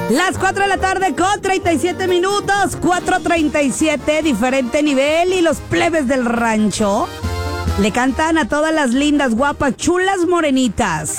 Las 4 de la tarde con 37 minutos, 4:37, diferente nivel, y los plebes del rancho le cantan a todas las lindas, guapas, chulas, morenitas.